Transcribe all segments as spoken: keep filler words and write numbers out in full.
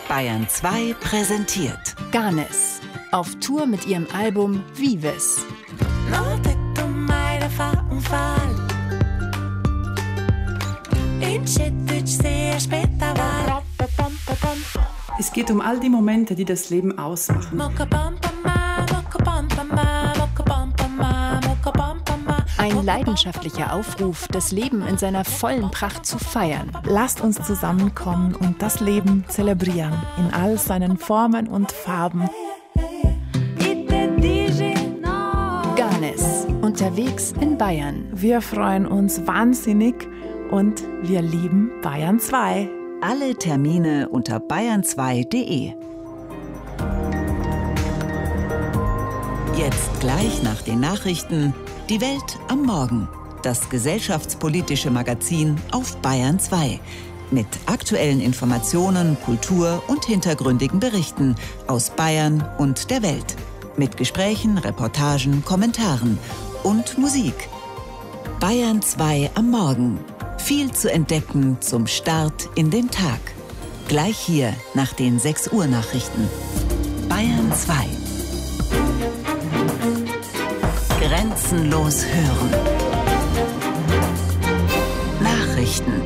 Bayern zwei präsentiert Ganes auf Tour mit ihrem Album Vives. Es geht um all die Momente, die das Leben ausmachen. Ein leidenschaftlicher Aufruf, das Leben in seiner vollen Pracht zu feiern. Lasst uns zusammenkommen und das Leben zelebrieren, in all seinen Formen und Farben. Ganes, unterwegs in Bayern. Wir freuen uns wahnsinnig und wir lieben Bayern zwei. Alle Termine unter bayern zwei punkt de. Jetzt gleich nach den Nachrichten Die Welt am Morgen. Das gesellschaftspolitische Magazin auf Bayern zwei. Mit aktuellen Informationen, Kultur und hintergründigen Berichten aus Bayern und der Welt. Mit Gesprächen, Reportagen, Kommentaren und Musik. Bayern zwei am Morgen. Viel zu entdecken zum Start in den Tag. Gleich hier nach den sechs Uhr Nachrichten. Bayern zwei. Grenzenlos hören. Nachrichten.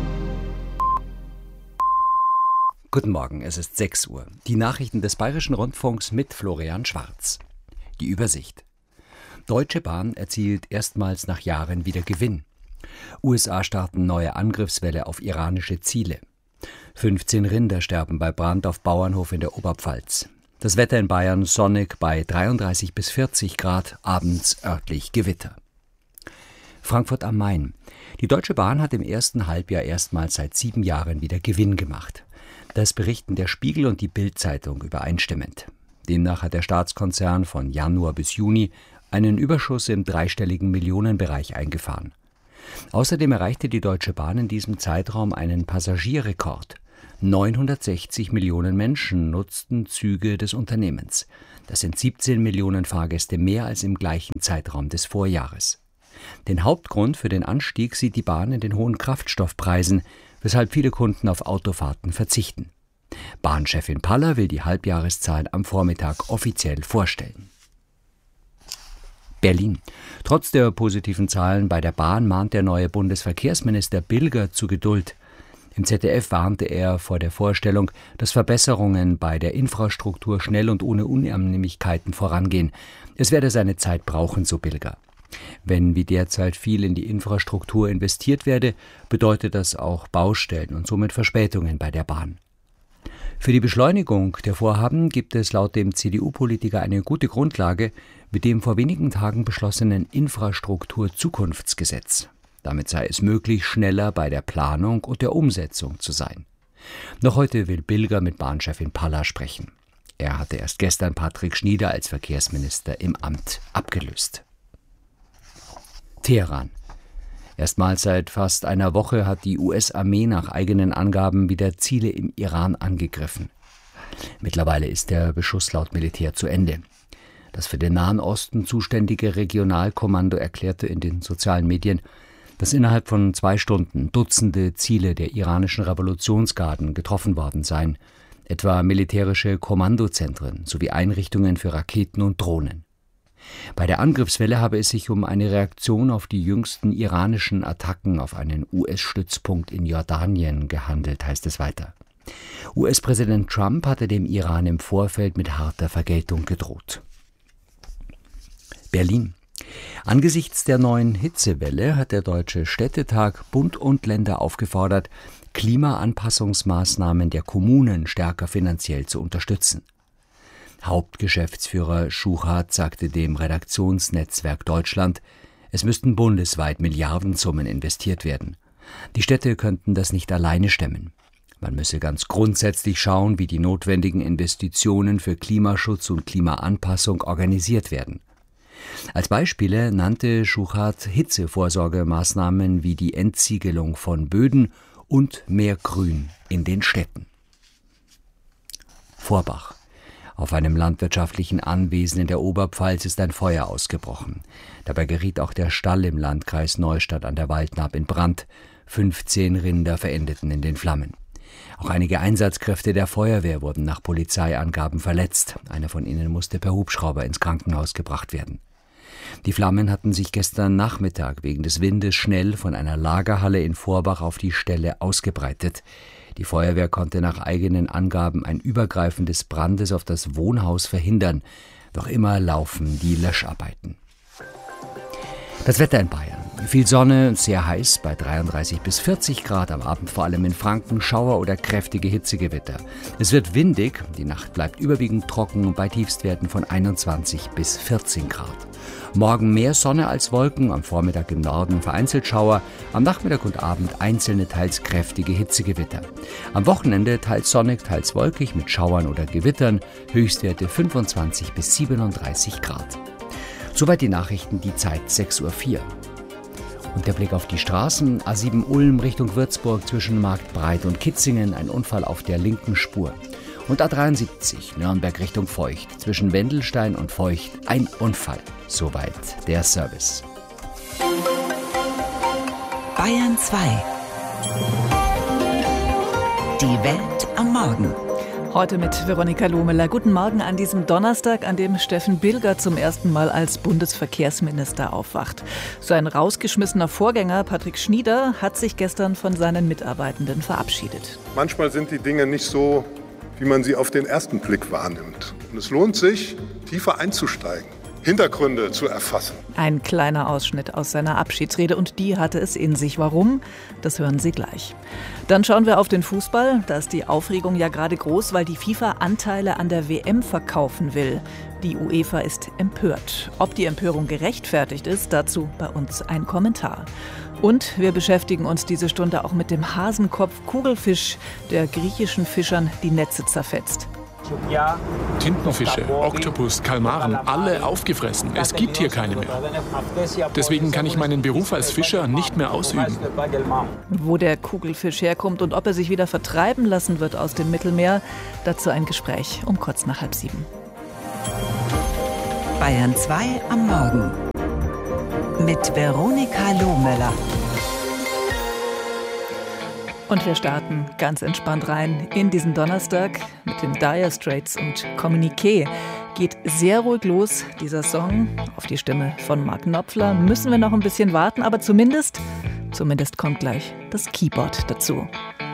Guten Morgen, es ist sechs Uhr. Die Nachrichten des Bayerischen Rundfunks mit Florian Schwarz. Die Übersicht. Deutsche Bahn erzielt erstmals nach Jahren wieder Gewinn. U S A starten neue Angriffswelle auf iranische Ziele. fünfzehn Rinder sterben bei Brand auf Bauernhof in der Oberpfalz. Das Wetter in Bayern sonnig bei dreiunddreißig bis vierzig Grad, abends örtlich Gewitter. Frankfurt am Main. Die Deutsche Bahn hat im ersten Halbjahr erstmals seit sieben Jahren wieder Gewinn gemacht. Das berichten der Spiegel und die Bild-Zeitung übereinstimmend. Demnach hat der Staatskonzern von Januar bis Juni einen Überschuss im dreistelligen Millionenbereich eingefahren. Außerdem erreichte die Deutsche Bahn in diesem Zeitraum einen Passagierrekord. neunhundertsechzig Millionen Menschen nutzten Züge des Unternehmens. Das sind siebzehn Millionen Fahrgäste mehr als im gleichen Zeitraum des Vorjahres. Den Hauptgrund für den Anstieg sieht die Bahn in den hohen Kraftstoffpreisen, weshalb viele Kunden auf Autofahrten verzichten. Bahnchefin Paller will die Halbjahreszahlen am Vormittag offiziell vorstellen. Berlin. Trotz der positiven Zahlen bei der Bahn mahnt der neue Bundesverkehrsminister Bilger zu Geduld. Im Z D F warnte er vor der Vorstellung, dass Verbesserungen bei der Infrastruktur schnell und ohne Unannehmlichkeiten vorangehen. Es werde seine Zeit brauchen, so Bilger. Wenn wie derzeit viel in die Infrastruktur investiert werde, bedeutet das auch Baustellen und somit Verspätungen bei der Bahn. Für die Beschleunigung der Vorhaben gibt es laut dem C D U-Politiker eine gute Grundlage mit dem vor wenigen Tagen beschlossenen Infrastruktur-Zukunftsgesetz. Damit sei es möglich, schneller bei der Planung und der Umsetzung zu sein. Noch heute will Bilger mit Bahnchefin Paller sprechen. Er hatte erst gestern Patrick Schnieder als Verkehrsminister im Amt abgelöst. Teheran. Erstmals seit fast einer Woche hat die U S-Armee nach eigenen Angaben wieder Ziele im Iran angegriffen. Mittlerweile ist der Beschuss laut Militär zu Ende. Das für den Nahen Osten zuständige Regionalkommando erklärte in den sozialen Medien, dass innerhalb von zwei Stunden Dutzende Ziele der iranischen Revolutionsgarden getroffen worden seien, etwa militärische Kommandozentren sowie Einrichtungen für Raketen und Drohnen. Bei der Angriffswelle habe es sich um eine Reaktion auf die jüngsten iranischen Attacken auf einen U S-Stützpunkt in Jordanien gehandelt, heißt es weiter. U S-Präsident Trump hatte dem Iran im Vorfeld mit harter Vergeltung gedroht. Berlin. Angesichts der neuen Hitzewelle hat der Deutsche Städtetag Bund und Länder aufgefordert, Klimaanpassungsmaßnahmen der Kommunen stärker finanziell zu unterstützen. Hauptgeschäftsführer Schuchart sagte dem Redaktionsnetzwerk Deutschland, es müssten bundesweit Milliardensummen investiert werden. Die Städte könnten das nicht alleine stemmen. Man müsse ganz grundsätzlich schauen, wie die notwendigen Investitionen für Klimaschutz und Klimaanpassung organisiert werden. Als Beispiele nannte Schuchart Hitzevorsorgemaßnahmen wie die Entziegelung von Böden und mehr Grün in den Städten. Vorbach. Auf einem landwirtschaftlichen Anwesen in der Oberpfalz ist ein Feuer ausgebrochen. Dabei geriet auch der Stall im Landkreis Neustadt an der Waldnaab in Brand. fünfzehn Rinder verendeten in den Flammen. Auch einige Einsatzkräfte der Feuerwehr wurden nach Polizeiangaben verletzt. Einer von ihnen musste per Hubschrauber ins Krankenhaus gebracht werden. Die Flammen hatten sich gestern Nachmittag wegen des Windes schnell von einer Lagerhalle in Vorbach auf die Stelle ausgebreitet. Die Feuerwehr konnte nach eigenen Angaben ein Übergreifen des Brandes auf das Wohnhaus verhindern. Noch immer laufen die Löscharbeiten. Das Wetter in Bayern. Viel Sonne, sehr heiß bei dreiunddreißig bis vierzig Grad, am Abend vor allem in Franken Schauer oder kräftige Hitzegewitter. Es wird windig, die Nacht bleibt überwiegend trocken bei Tiefstwerten von einundzwanzig bis vierzehn Grad. Morgen mehr Sonne als Wolken, am Vormittag im Norden vereinzelt Schauer, am Nachmittag und Abend einzelne teils kräftige Hitzegewitter. Am Wochenende teils sonnig, teils wolkig mit Schauern oder Gewittern, Höchstwerte fünfundzwanzig bis siebenunddreißig Grad. Soweit die Nachrichten, die Zeit sechs Uhr vier. Und der Blick auf die Straßen, A sieben Ulm Richtung Würzburg zwischen Marktbreit und Kitzingen, ein Unfall auf der linken Spur. Und A dreiundsiebzig Nürnberg Richtung Feucht, zwischen Wendelstein und Feucht, ein Unfall. Soweit der Service. Bayern zwei. Die Welt am Morgen. Heute mit Veronika Lohmeler. Guten Morgen an diesem Donnerstag, an dem Steffen Bilger zum ersten Mal als Bundesverkehrsminister aufwacht. Sein rausgeschmissener Vorgänger Patrick Schnieder hat sich gestern von seinen Mitarbeitenden verabschiedet. Manchmal sind die Dinge nicht so, wie man sie auf den ersten Blick wahrnimmt. Und es lohnt sich, tiefer einzusteigen, Hintergründe zu erfassen. Ein kleiner Ausschnitt aus seiner Abschiedsrede, und die hatte es in sich. Warum? Das hören Sie gleich. Dann schauen wir auf den Fußball. Da ist die Aufregung ja gerade groß, weil die FIFA Anteile an der W M verkaufen will. Die UEFA ist empört. Ob die Empörung gerechtfertigt ist, dazu bei uns ein Kommentar. Und wir beschäftigen uns diese Stunde auch mit dem Hasenkopf-Kugelfisch, der griechischen Fischern die Netze zerfetzt. Tintenfische, Oktopus, Kalmaren, alle aufgefressen. Es gibt hier keine mehr. Deswegen kann ich meinen Beruf als Fischer nicht mehr ausüben. Wo der Kugelfisch herkommt und ob er sich wieder vertreiben lassen wird aus dem Mittelmeer, dazu ein Gespräch um kurz nach halb sieben. Bayern zwei am Morgen mit Veronika Lohmeler. Und wir starten ganz entspannt rein in diesen Donnerstag mit den Dire Straits und Communiqué. Geht sehr ruhig los, dieser Song. Auf die Stimme von Mark Knopfler müssen wir noch ein bisschen warten, aber zumindest, zumindest kommt gleich das Keyboard dazu.